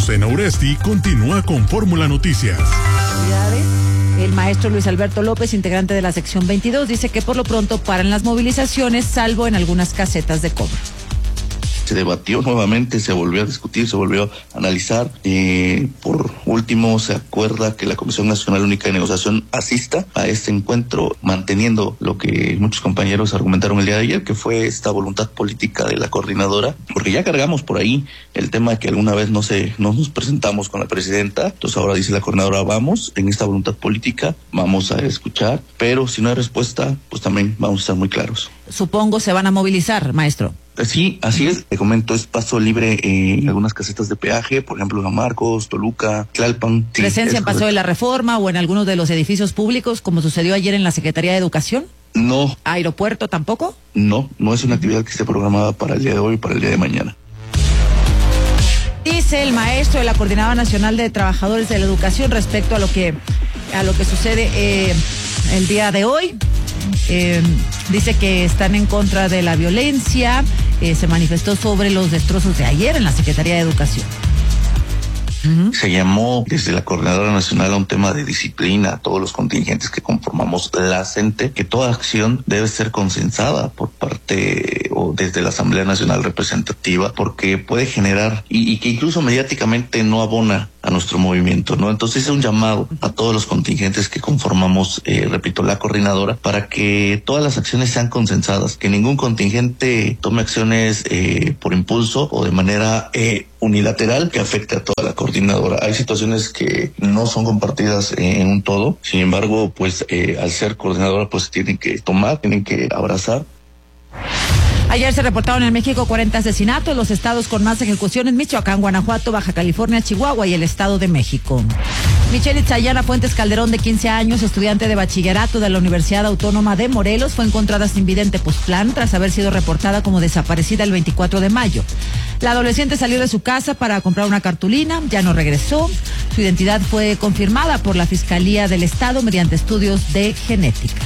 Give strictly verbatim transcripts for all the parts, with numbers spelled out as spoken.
Azucena Uresti continúa con Fórmula Noticias. El maestro Luis Alberto López, integrante de la sección veintidós, dice que por lo pronto paran las movilizaciones, salvo en algunas casetas de cobro. Se debatió nuevamente, se volvió a discutir, se volvió a analizar. Eh, por último, se acuerda que la Comisión Nacional Única de Negociación asista a este encuentro, manteniendo lo que muchos compañeros argumentaron el día de ayer, que fue esta voluntad política de la coordinadora, porque ya cargamos por ahí el tema de que alguna vez no se, no nos presentamos con la presidenta. Entonces ahora dice la coordinadora, vamos, en esta voluntad política, vamos a escuchar, pero si no hay respuesta, pues también vamos a estar muy claros. Supongo se van a movilizar, maestro. Sí, así es. Te comento, es paso libre eh, en algunas casetas de peaje, por ejemplo, San Marcos, Toluca, Tlalpan. Sí, ¿presencia en Paso de la Reforma o en algunos de los edificios públicos, como sucedió ayer en la Secretaría de Educación? No. ¿Aeropuerto tampoco? No, no es una actividad que esté programada para el día de hoy y para el día de mañana. Dice el maestro de la Coordinadora Nacional de Trabajadores de la Educación respecto a lo que, a lo que sucede eh, el día de hoy. Eh, dice que están en contra de la violencia. Eh, se manifestó sobre los destrozos de ayer en la Secretaría de Educación. Uh-huh. Se llamó desde la Coordinadora Nacional a un tema de disciplina a todos los contingentes que conformamos la CENTE, que toda acción debe ser consensada por parte o desde la Asamblea Nacional Representativa, porque puede generar y, y que incluso mediáticamente no abona a nuestro movimiento, ¿no? Entonces es un llamado a todos los contingentes que conformamos, eh, repito, la coordinadora, para que todas las acciones sean consensadas, que ningún contingente tome acciones eh, por impulso o de manera eh, unilateral que afecte a toda la coordinadora. Hay situaciones que no son compartidas eh, en un todo, sin embargo, pues eh, al ser coordinadora, pues tienen que tomar, tienen que abrazar. Ayer se reportaron en México cuarenta asesinatos, los estados con más ejecuciones: Michoacán, Guanajuato, Baja California, Chihuahua y el Estado de México. Michelle Itzayana Fuentes Calderón, de quince años, estudiante de bachillerato de la Universidad Autónoma de Morelos, fue encontrada sin vida en Tepoztlán tras haber sido reportada como desaparecida el veinticuatro de mayo. La adolescente salió de su casa para comprar una cartulina, ya no regresó. Su identidad fue confirmada por la Fiscalía del Estado mediante estudios de genética.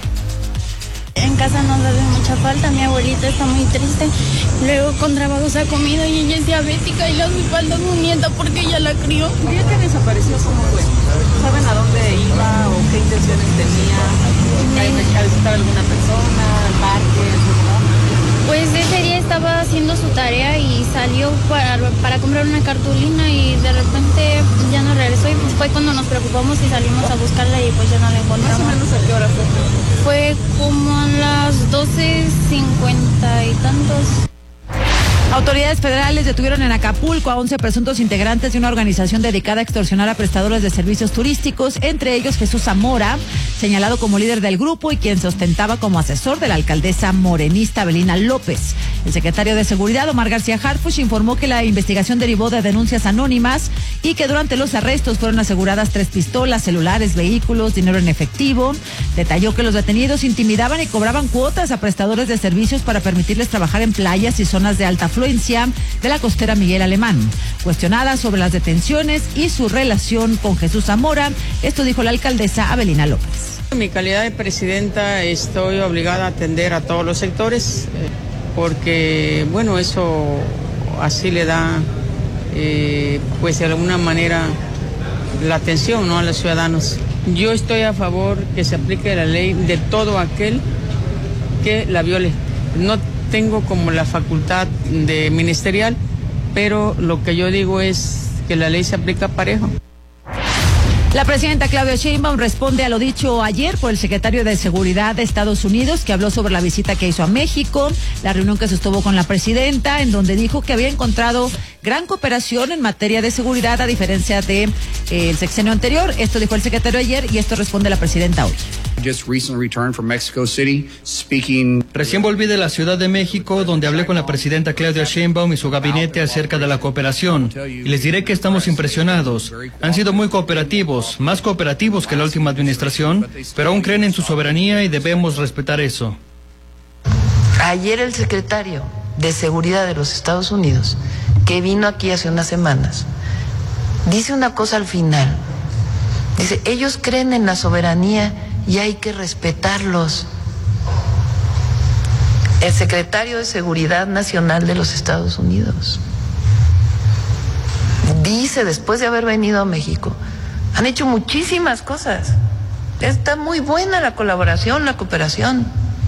En casa nos hace mucha falta, mi abuelita está muy triste, luego con trabajos ha comido y ella es diabética y le hace falta su nieta porque ella la crió. ¿El día que desapareció cómo fue? ¿Saben a dónde iba o qué intenciones tenía? ¿A visitar a alguna persona, al parque, ¿no? Pues ese día estaba haciendo su tarea y salió para, para comprar una cartulina y de repente ya no regresó y fue cuando nos preocupamos y salimos a buscarla y pues ya no la encontramos. ¿Más o menos a qué hora fue? Fue como a las doce cincuenta y tantos. Autoridades federales detuvieron en Acapulco a once presuntos integrantes de una organización dedicada a extorsionar a prestadores de servicios turísticos, entre ellos Jesús Zamora, señalado como líder del grupo y quien se ostentaba como asesor de la alcaldesa morenista Abelina López. El secretario de Seguridad, Omar García Harfuch, informó que la investigación derivó de denuncias anónimas y que durante los arrestos fueron aseguradas tres pistolas, celulares, vehículos, dinero en efectivo. Detalló que los detenidos intimidaban y cobraban cuotas a prestadores de servicios para permitirles trabajar en playas y zonas de alta afluencia de la costera Miguel Alemán. Cuestionada sobre las detenciones y su relación con Jesús Zamora, esto dijo la alcaldesa Abelina López. En mi calidad de presidenta estoy obligada a atender a todos los sectores porque, bueno, eso así le da, eh, pues de alguna manera, la atención, ¿no?, a los ciudadanos. Yo estoy a favor que se aplique la ley de todo aquel que la viole. No tengo como la facultad de ministerial, pero lo que yo digo es que la ley se aplica parejo. La presidenta Claudia Sheinbaum responde a lo dicho ayer por el secretario de Seguridad de Estados Unidos, que habló sobre la visita que hizo a México, la reunión que sostuvo con la presidenta, en donde dijo que había encontrado gran cooperación en materia de seguridad a diferencia de eh, el sexenio anterior. Esto dijo el secretario ayer y esto responde la presidenta hoy. Recién volví de la Ciudad de México, donde hablé con la presidenta Claudia Sheinbaum y su gabinete acerca de la cooperación. Y les diré que estamos impresionados. Han sido muy cooperativos, más cooperativos que la última administración, pero aún creen en su soberanía y debemos respetar eso. Ayer el secretario de Seguridad de los Estados Unidos, que vino aquí hace unas semanas, dice una cosa al final. Dice, ellos creen en la soberanía y hay que respetarlos. El secretario de Seguridad Nacional de los Estados Unidos dice después de haber venido a México, han hecho muchísimas cosas. Está muy buena la colaboración, la cooperación.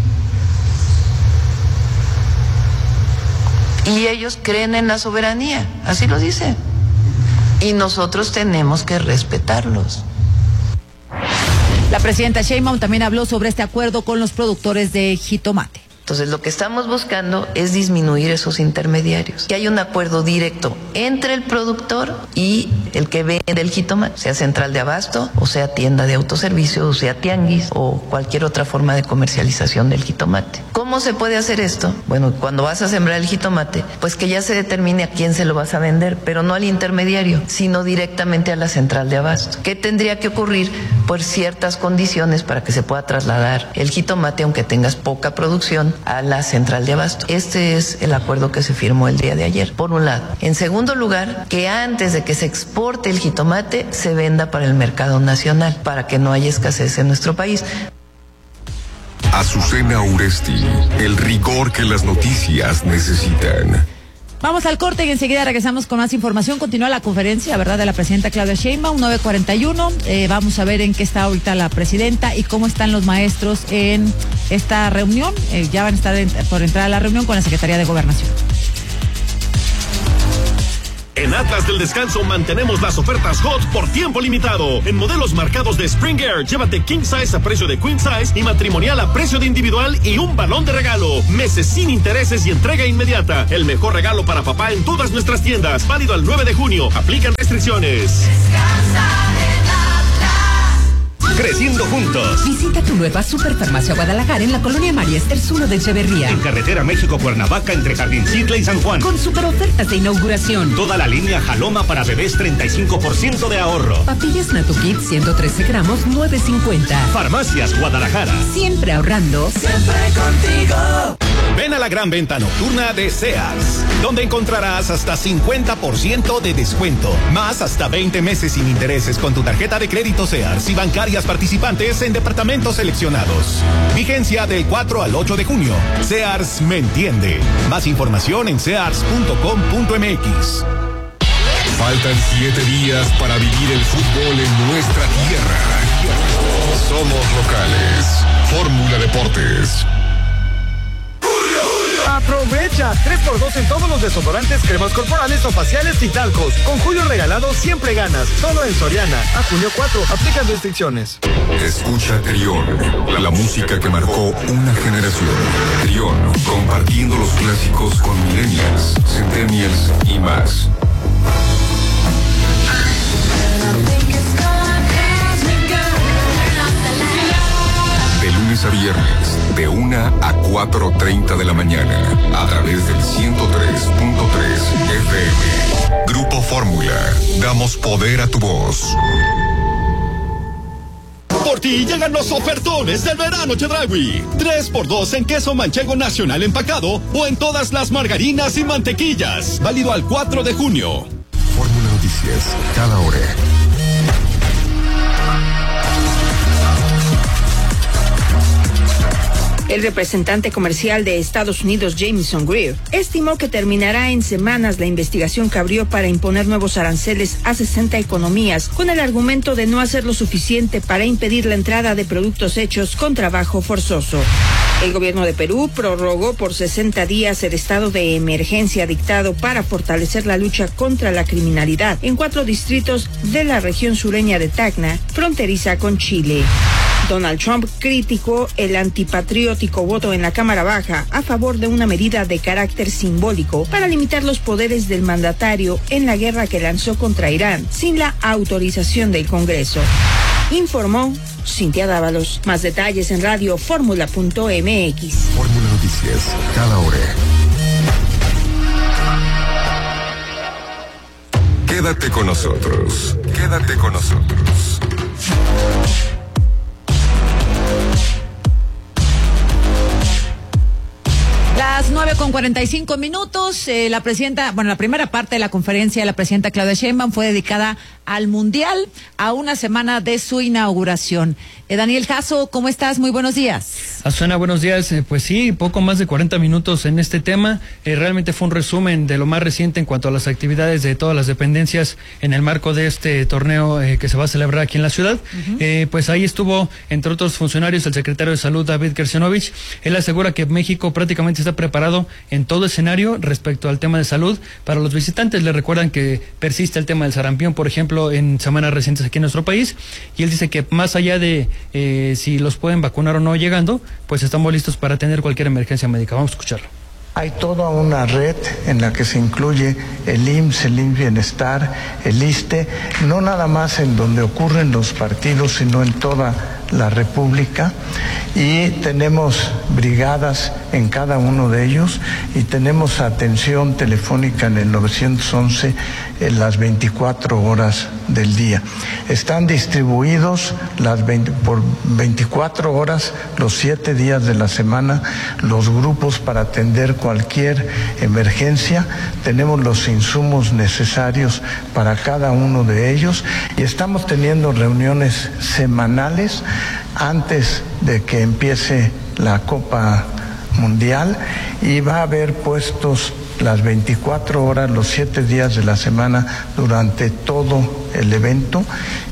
Y ellos creen en la soberanía, así lo dice. Y nosotros tenemos que respetarlos. La presidenta Sheinbaum también habló sobre este acuerdo con los productores de jitomate. Entonces, lo que estamos buscando es disminuir esos intermediarios. Que haya un acuerdo directo entre el productor y el que vende el jitomate, sea central de abasto, o sea tienda de autoservicio, o sea tianguis, o cualquier otra forma de comercialización del jitomate. ¿Cómo se puede hacer esto? Bueno, cuando vas a sembrar el jitomate, pues que ya se determine a quién se lo vas a vender, pero no al intermediario, sino directamente a la central de abasto. ¿Qué tendría que ocurrir? Por ciertas condiciones para que se pueda trasladar el jitomate, aunque tengas poca producción, a la central de abasto. Este es el acuerdo que se firmó el día de ayer, por un lado. En segundo lugar, que antes de que se exporte el jitomate, se venda para el mercado nacional, para que no haya escasez en nuestro país. Azucena Uresti, el rigor que las noticias necesitan. Vamos al corte y enseguida regresamos con más información. Continúa la conferencia, ¿verdad?, de la presidenta Claudia Sheinbaum, nueve cuarenta y uno. Eh, vamos a ver en qué está ahorita la presidenta y cómo están los maestros en esta reunión. Eh, ya van a estar en, por entrar a la reunión con la Secretaría de Gobernación. En Atlas del Descanso mantenemos las ofertas hot por tiempo limitado. En modelos marcados de Spring Air, llévate King Size a precio de Queen Size y matrimonial a precio de individual y un balón de regalo. Meses sin intereses y entrega inmediata. El mejor regalo para papá en todas nuestras tiendas. Válido al nueve de junio. Aplican restricciones. Descansa en Atlas. Creciendo juntos. Visita tu nueva Superfarmacia Guadalajara en la colonia María Esther uno de Echeverría. En carretera México-Cuernavaca entre Jardincitla y San Juan. Con super ofertas de inauguración. Toda la línea Jaloma para bebés, treinta y cinco por ciento de ahorro. Papillas Natukit ciento trece gramos, nueve cincuenta. Farmacias Guadalajara. Siempre ahorrando. Siempre contigo. Ven a la gran venta nocturna de Sears, donde encontrarás hasta cincuenta por ciento de descuento, más hasta veinte meses sin intereses con tu tarjeta de crédito Sears y bancarias participantes en departamentos seleccionados. Vigencia del cuatro al ocho de junio. Sears me entiende. Más información en sears punto com punto m x. Faltan siete días para vivir el fútbol en nuestra tierra. Somos locales. Fórmula Deportes. Aprovecha tres por dos en todos los desodorantes, cremas corporales o faciales y talcos. Con Julio regalado siempre ganas. Solo en Soriana. A junio cuatro. Aplican restricciones. Escucha Trión, la música que marcó una generación. Trión, compartiendo los clásicos con millennials, centennials y más. De lunes a viernes, de una a cuatro treinta de la mañana, a través del ciento tres punto tres F M. Grupo Fórmula, damos poder a tu voz. Por ti llegan los ofertones del verano Chedraui. tres por dos en queso manchego nacional empacado o en todas las margarinas y mantequillas. Válido al cuatro de junio. Fórmula Noticias, cada hora. El representante comercial de Estados Unidos, Jamieson Greer, estimó que terminará en semanas la investigación que abrió para imponer nuevos aranceles a sesenta economías, con el argumento de no hacer lo suficiente para impedir la entrada de productos hechos con trabajo forzoso. El gobierno de Perú prorrogó por sesenta días el estado de emergencia dictado para fortalecer la lucha contra la criminalidad en cuatro distritos de la región sureña de Tacna, fronteriza con Chile. Donald Trump criticó el antipatriótico voto en la Cámara Baja a favor de una medida de carácter simbólico para limitar los poderes del mandatario en la guerra que lanzó contra Irán sin la autorización del Congreso. Informó Cintia Dávalos. Más detalles en radio fórmula punto m x. Fórmula Noticias, cada hora. Quédate con nosotros. Quédate con nosotros. Las nueve con cuarenta y cinco minutos, eh, la presidenta, bueno, la primera parte de la conferencia de la presidenta Claudia Sheinbaum fue dedicada al Mundial, a una semana de su inauguración. Eh, Daniel Jasso, ¿cómo estás? Muy buenos días. Azucena, buenos días. Eh, pues sí, poco más de cuarenta minutos en este tema. Eh, realmente fue un resumen de lo más reciente en cuanto a las actividades de todas las dependencias en el marco de este torneo eh, que se va a celebrar aquí en la ciudad. Uh-huh. Eh, pues ahí estuvo, entre otros funcionarios, el secretario de Salud, David Gersenovich. Él asegura que México prácticamente está preparado en todo escenario respecto al tema de salud para los visitantes. Le recuerdan que persiste el tema del sarampión, por ejemplo, en semanas recientes aquí en nuestro país, y él dice que más allá de eh, si los pueden vacunar o no llegando, pues estamos listos para atender cualquier emergencia médica. Vamos a escucharlo. Hay toda una red en la que se incluye el I M S S, el I M S S Bienestar, el ISSSTE, no nada más en donde ocurren los partidos, sino en toda la República, y tenemos brigadas en cada uno de ellos y tenemos atención telefónica en el nueve once en las veinticuatro horas del día. Están distribuidos las veinte, por veinticuatro horas, los siete días de la semana, los grupos para atender cualquier emergencia. Tenemos los insumos necesarios para cada uno de ellos y estamos teniendo reuniones semanales antes de que empiece la Copa Mundial, y va a haber puestos las veinticuatro horas, los siete días de la semana durante todo el evento.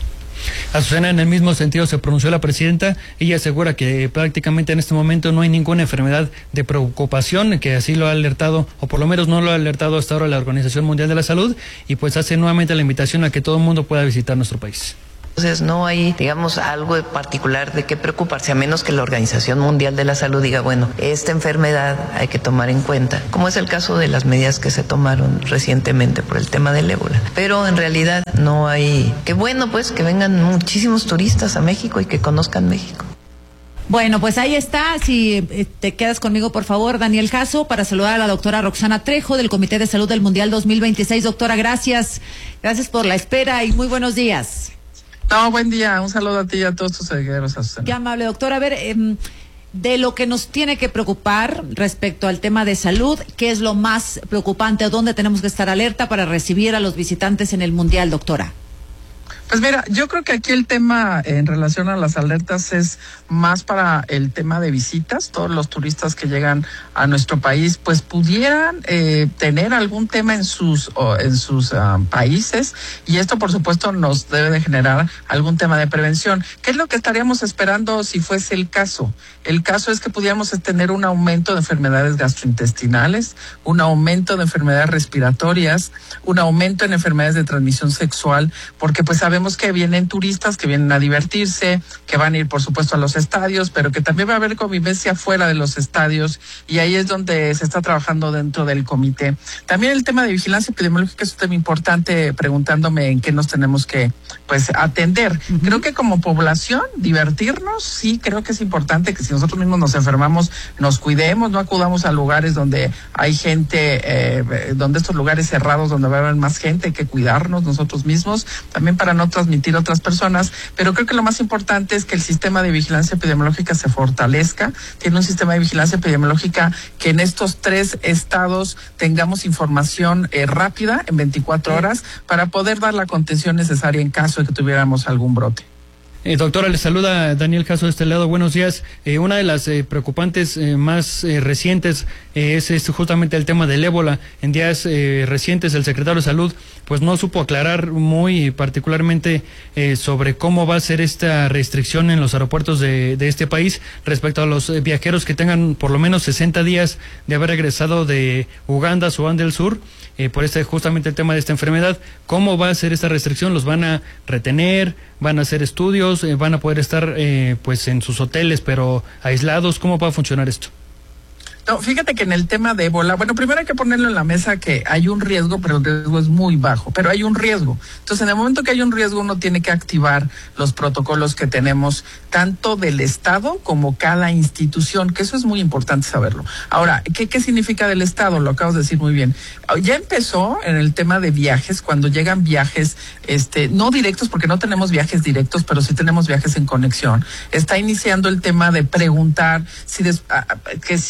Azucena, en el mismo sentido se pronunció la presidenta. Ella asegura que prácticamente en este momento no hay ninguna enfermedad de preocupación, que así lo ha alertado, o por lo menos no lo ha alertado hasta ahora la Organización Mundial de la Salud, y pues hace nuevamente la invitación a que todo el mundo pueda visitar nuestro país. Entonces no hay, digamos, algo de particular de qué preocuparse, a menos que la Organización Mundial de la Salud diga, bueno, esta enfermedad hay que tomar en cuenta, como es el caso de las medidas que se tomaron recientemente por el tema del ébola. Pero en realidad no hay, qué bueno pues que vengan muchísimos turistas a México y que conozcan México. Bueno, pues ahí está. Si te quedas conmigo, por favor, Daniel Jasso, para saludar a la doctora Roxana Trejo del Comité de Salud del Mundial dos mil veintiséis. Doctora, gracias. Gracias por la espera y muy buenos días. No, buen día. Un saludo a ti y a todos tus seguidores. Qué amable, doctora. A ver, eh, de lo que nos tiene que preocupar respecto al tema de salud, ¿qué es lo más preocupante? ¿Dónde tenemos que estar alerta para recibir a los visitantes en el Mundial, doctora? Pues mira, yo creo que aquí el tema en relación a las alertas es más para el tema de visitas. Todos los turistas que llegan a nuestro país pues pudieran eh, tener algún tema en sus oh, en sus uh, países, y esto por supuesto nos debe de generar algún tema de prevención. ¿Qué es lo que estaríamos esperando si fuese el caso? El caso es que pudiéramos tener un aumento de enfermedades gastrointestinales, un aumento de enfermedades respiratorias, un aumento en enfermedades de transmisión sexual, porque pues sabemos que vienen turistas que vienen a divertirse, que van a ir por supuesto a los estadios, pero que también va a haber convivencia fuera de los estadios, y ahí es donde se está trabajando dentro del comité. También el tema de vigilancia epidemiológica es un tema importante, preguntándome en qué nos tenemos que pues atender. Uh-huh. Creo que como población, divertirnos, sí, creo que es importante que si nosotros mismos nos enfermamos, nos cuidemos, no acudamos a lugares donde hay gente, eh, donde estos lugares cerrados, donde va a haber más gente, hay que cuidarnos nosotros mismos, también para no transmitir a otras personas, pero creo que lo más importante es que el sistema de vigilancia epidemiológica se fortalezca. Tiene un sistema de vigilancia epidemiológica que en estos tres estados tengamos información eh, rápida en veinticuatro horas para poder dar la contención necesaria en caso de que tuviéramos algún brote. Eh, doctora, le saluda Daniel Jasso de este lado. Buenos días. Eh, una de las eh, preocupantes eh, más eh, recientes eh, es, es justamente el tema del ébola. En días eh, recientes el secretario de Salud pues no supo aclarar muy particularmente eh, sobre cómo va a ser esta restricción en los aeropuertos de, de este país respecto a los eh, viajeros que tengan por lo menos sesenta días de haber regresado de Uganda, Sudán del Sur, eh, por este justamente el tema de esta enfermedad. ¿Cómo va a ser esta restricción? ¿Los van a retener? ¿Van a hacer estudios? Eh, ¿Van a poder estar eh, pues en sus hoteles pero aislados? ¿Cómo va a funcionar esto? No, fíjate que en el tema de ébola, bueno, primero hay que ponerlo en la mesa que hay un riesgo, pero el riesgo es muy bajo, pero hay un riesgo. Entonces, en el momento que hay un riesgo, uno tiene que activar los protocolos que tenemos, tanto del Estado como cada institución, que eso es muy importante saberlo. Ahora, ¿qué, qué significa del Estado? Lo acabas de decir muy bien. Ya empezó en el tema de viajes, cuando llegan viajes, este, no directos, porque no tenemos viajes directos, pero sí tenemos viajes en conexión. Está iniciando el tema de preguntar si des, a, que si ha tenido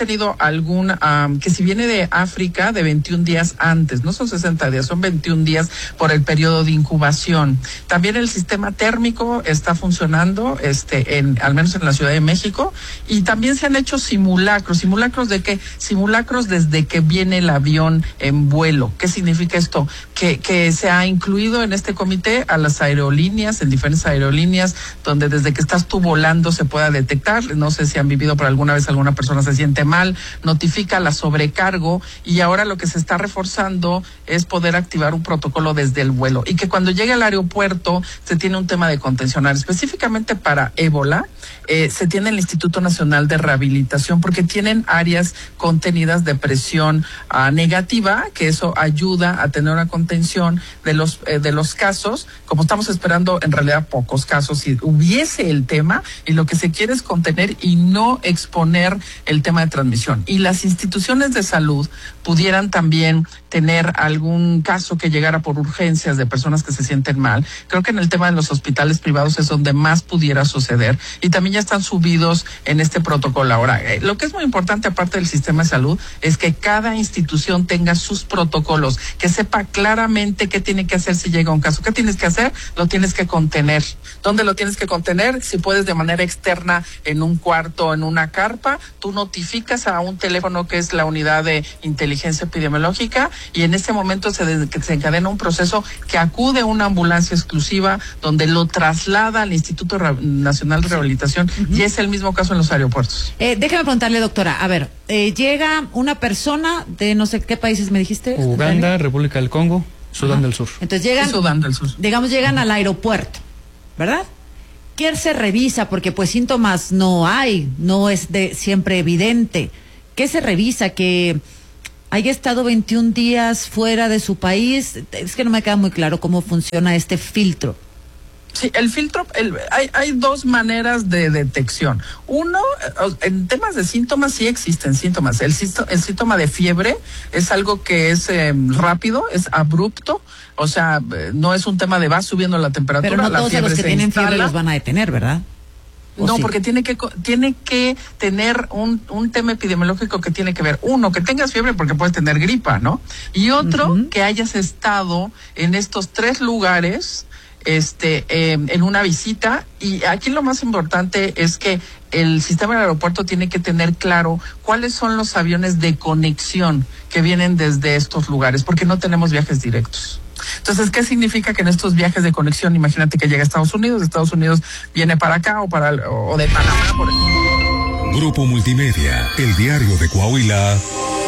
tenido algún, um, que si viene de África, de veintiún días antes, no son sesenta días, son veintiún días por el periodo de incubación. También el sistema térmico está funcionando, este, en, al menos en la Ciudad de México, y también se han hecho simulacros. ¿Simulacros de qué? Simulacros desde que viene el avión en vuelo. ¿Qué significa esto? Que, que se ha incluido en este comité a las aerolíneas, en diferentes aerolíneas, donde desde que estás tú volando se pueda detectar. No sé si han vivido por alguna vez alguna persona se siente mal, notifica la sobrecargo, y ahora lo que se está reforzando es poder activar un protocolo desde el vuelo, y que cuando llegue al aeropuerto se tiene un tema de contencionar. Específicamente para ébola, eh, se tiene el Instituto Nacional de Rehabilitación, porque tienen áreas contenidas de presión uh, negativa, que eso ayuda a tener una contención de los eh, de los casos. Como estamos esperando en realidad pocos casos, si hubiese el tema, y lo que se quiere es contener y no exponer el tema de transmisión. Y las instituciones de salud pudieran también tener algún caso que llegara por urgencias de personas que se sienten mal. Creo que en el tema de los hospitales privados es donde más pudiera suceder, y también ya están subidos en este protocolo. Ahora, eh, lo que es muy importante aparte del sistema de salud es que cada institución tenga sus protocolos, que sepa claramente qué tiene que hacer si llega un caso. ¿Qué tienes que hacer? Lo tienes que contener. ¿Dónde lo tienes que contener? Si puedes de manera externa, en un cuarto, en una carpa, tú notificas a un teléfono que es la unidad de inteligencia epidemiológica, y en ese momento se desencadena un proceso que acude a una ambulancia exclusiva donde lo traslada al Instituto Nacional de Rehabilitación, uh-huh. y es el mismo caso en los aeropuertos. Eh, déjame preguntarle, doctora, a ver, eh, llega una persona de no sé qué países me dijiste. Uganda, ¿Dale? República del Congo, Sudán Ajá. del Sur. Entonces llegan, Sudán del Sur. digamos, llegan uh-huh. al aeropuerto, ¿verdad? ¿Qué se revisa? Porque pues síntomas no hay, no es de siempre evidente. ¿Qué se revisa? Que haya estado veintiún días fuera de su país. Es que no me queda muy claro cómo funciona este filtro. Sí, el filtro, el, hay, hay dos maneras de detección. Uno, en temas de síntomas sí existen síntomas. El, el síntoma de fiebre es algo que es eh, rápido, es abrupto. O sea, no es un tema de va subiendo la temperatura. Pero no la todos fiebre los que se tienen instala. fiebre los van a detener, ¿verdad? No, sí? porque tiene que tiene que tener un, un tema epidemiológico que tiene que ver, uno, que tengas fiebre porque puedes tener gripa, ¿no? Y otro, uh-huh. que hayas estado en estos tres lugares este eh, en una visita. Y aquí lo más importante es que el sistema del aeropuerto tiene que tener claro cuáles son los aviones de conexión que vienen desde estos lugares, porque no tenemos viajes directos. Entonces, ¿qué significa que en estos viajes de conexión, imagínate que llega a Estados Unidos, de Estados Unidos viene para acá o para o de Panamá, por ejemplo? Grupo Multimedia, el diario de Coahuila,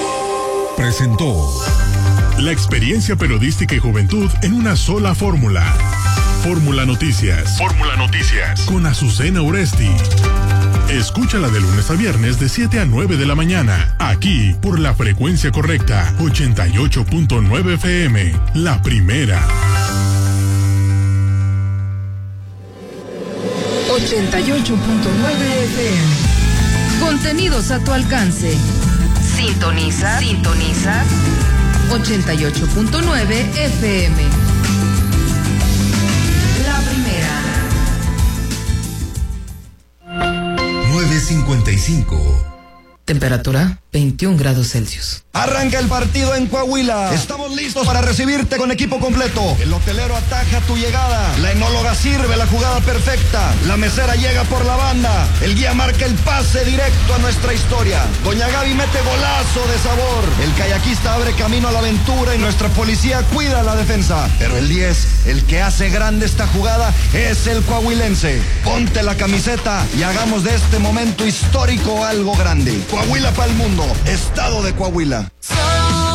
presentó la experiencia periodística y juventud en una sola fórmula. Fórmula Noticias. Fórmula Noticias. Con Azucena Oresti. Escúchala de lunes a viernes de siete a nueve de la mañana, aquí por la frecuencia correcta, ochenta y ocho punto nueve F M, la primera. ochenta y ocho punto nueve F M. Contenidos a tu alcance. Sintoniza, sintoniza ochenta y ocho punto nueve F M. La primera. nueve cincuenta y cinco. Temperatura veintiún grados Celsius. Arranca el partido en Coahuila. Estamos listos para recibirte con equipo completo. El hotelero ataja tu llegada. La enóloga sirve la jugada perfecta. La mesera llega por la banda. El guía marca el pase directo a nuestra historia. Doña Gaby mete golazo de sabor. El kayakista abre camino a la aventura y nuestra policía cuida la defensa. Pero el diez, el que hace grande esta jugada, es el coahuilense. Ponte la camiseta y hagamos de este momento histórico algo grande. Coahuila para el mundo. Estado de Coahuila.